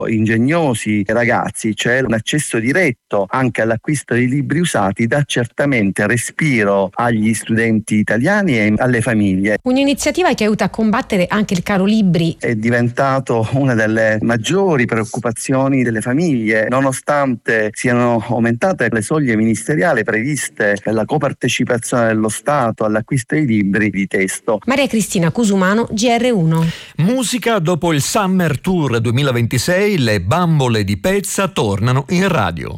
ingegnosi ragazzi c'è un accesso diretto anche all'acquisto di libri usati, dà certamente respiro agli studenti italiani e alle famiglie. Un'iniziativa che aiuta a combattere anche il caro libri. È diventato una delle maggiori preoccupazioni delle famiglie, nonostante siano aumentate le soglie ministeriali previste per la copartecipazione dello Stato all'acquisto di libri di testo. Maria Cristina Cusumano, GR1. Musica. Dopo il Summer Tour 2026, le Bambole di Pezza tornano in radio.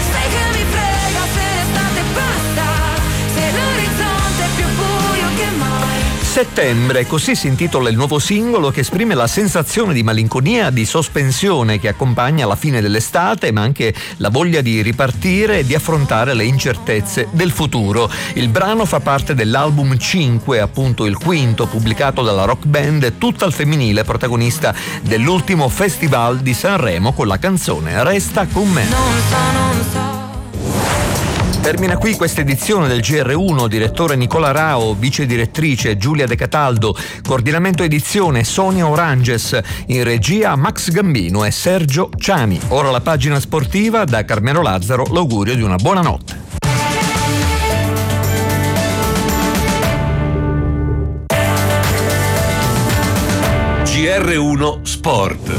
Settembre, così si intitola il nuovo singolo che esprime la sensazione di malinconia, di sospensione che accompagna la fine dell'estate, ma anche la voglia di ripartire e di affrontare le incertezze del futuro. Il brano fa parte dell'album 5, appunto il quinto, pubblicato dalla rock band tutta al femminile, protagonista dell'ultimo Festival di Sanremo con la canzone Resta con me. Non so. Termina qui questa edizione del GR1, direttore Nicola Rao, vice direttrice Giulia De Cataldo, coordinamento edizione Sonia Oranges, in regia Max Gambino e Sergio Ciani. Ora la pagina sportiva, da Carmelo Lazzaro l'augurio di una buona notte. GR1 Sport.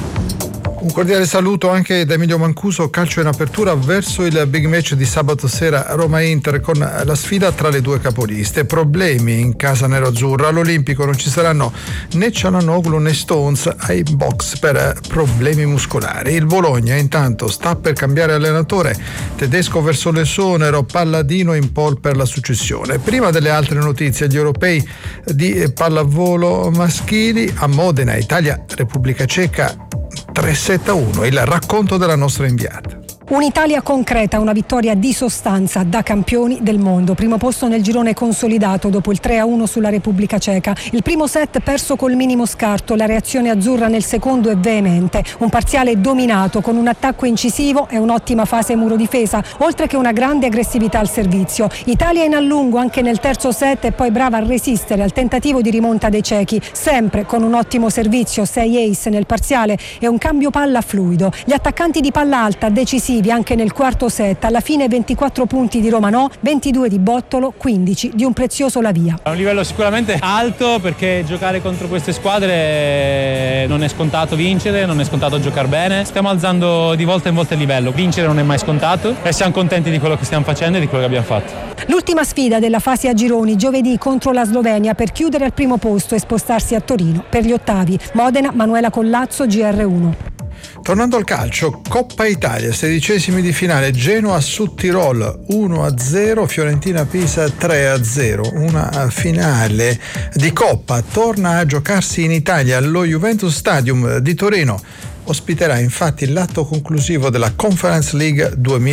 Un cordiale saluto anche da Emilio Mancuso. Calcio in apertura verso il big match di sabato sera Roma-Inter, con la sfida tra le due capoliste. Problemi in casa nerazzurra. All'Olimpico non ci saranno né Cialanoglu né Stones ai box per problemi muscolari. Il Bologna intanto sta per cambiare allenatore, tedesco verso l'esonero, Palladino in pole per la successione. Prima delle altre notizie, gli europei di pallavolo maschili a Modena, Italia-Repubblica Ceca 3-7-1, il racconto della nostra inviata. Un'Italia concreta, una vittoria di sostanza da campioni del mondo. Primo posto nel girone consolidato dopo il 3-1 sulla Repubblica Ceca. Il primo set perso col minimo scarto, la reazione azzurra nel secondo è veemente. Un parziale dominato con un attacco incisivo e un'ottima fase muro difesa, oltre che una grande aggressività al servizio. Italia in allungo anche nel terzo set e poi brava a resistere al tentativo di rimonta dei cechi, sempre con un ottimo servizio, 6 ace nel parziale e un cambio palla fluido. Gli attaccanti di palla alta decisivi anche nel quarto set, alla fine 24 punti di Romanò, 22 di Bottolo, 15 di un prezioso Lavia. È un livello sicuramente alto, perché giocare contro queste squadre non è scontato vincere, non è scontato giocare bene. Stiamo alzando di volta in volta il livello, vincere non è mai scontato e siamo contenti di quello che stiamo facendo e di quello che abbiamo fatto. L'ultima sfida della fase a gironi giovedì contro la Slovenia per chiudere al primo posto e spostarsi a Torino per gli ottavi. Modena, Manuela Collazzo, GR1. Tornando al calcio, Coppa Italia, 16esimi di finale, Genoa su Tirol 1-0, Fiorentina Pisa 3-0, una finale di Coppa torna a giocarsi in Italia. Lo Juventus Stadium di Torino ospiterà infatti l'atto conclusivo della Conference League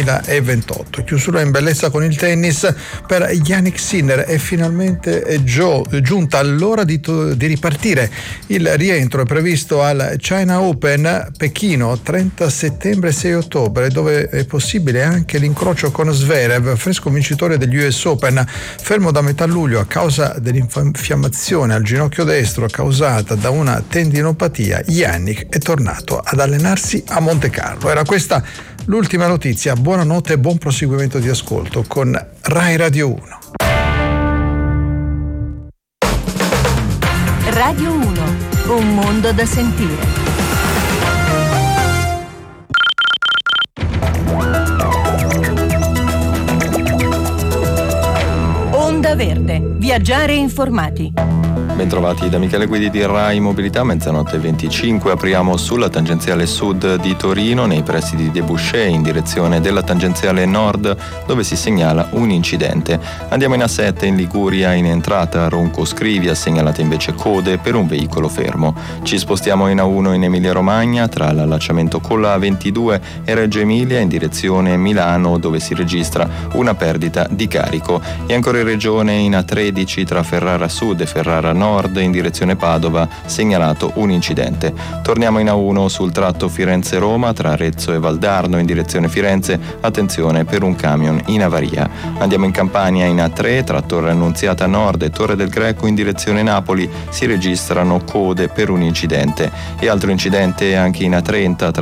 2028. Chiusura in bellezza con il tennis per Jannik Sinner. È finalmente giunta l'ora di ripartire. Il rientro è previsto al China Open Pechino 30 settembre e 6 ottobre, dove è possibile anche l'incrocio con Zverev, fresco vincitore degli US Open, fermo da metà luglio a causa dell'infiammazione al ginocchio destro causata da una tendinopatia. Jannik è tornato ad allenarsi a Monte Carlo. Era questa l'ultima notizia. Buonanotte e buon proseguimento di ascolto con Rai Radio 1. Radio 1, un mondo da sentire. Onda Verde, viaggiare informati. Bentrovati da Michele Guidi di Rai Mobilità, mezzanotte 25, apriamo sulla tangenziale sud di Torino, nei pressi di Debouché, in direzione della tangenziale nord, dove si segnala un incidente. Andiamo in A7 in Liguria, in entrata a Ronco Scrivia, segnalate invece code per un veicolo fermo. Ci spostiamo in A1 in Emilia Romagna, tra l'allacciamento con la A22 e Reggio Emilia, in direzione Milano, dove si registra una perdita di carico. E ancora in regione in A13 tra Ferrara Sud e Ferrara Nord, in direzione Padova, segnalato un incidente. Torniamo in A1 sul tratto Firenze-Roma tra Arezzo e Valdarno in direzione Firenze, attenzione per un camion in avaria. Andiamo in Campania in A3 tra Torre Annunziata Nord e Torre del Greco in direzione Napoli, si registrano code per un incidente. E altro incidente anche in A30 tra